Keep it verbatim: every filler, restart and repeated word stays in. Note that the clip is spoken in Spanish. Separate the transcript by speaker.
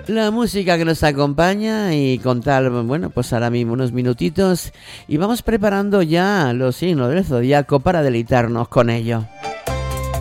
Speaker 1: La música que nos acompaña y contar, bueno, pues ahora mismo unos minutitos y vamos preparando ya los signos del zodiaco para deleitarnos con ello.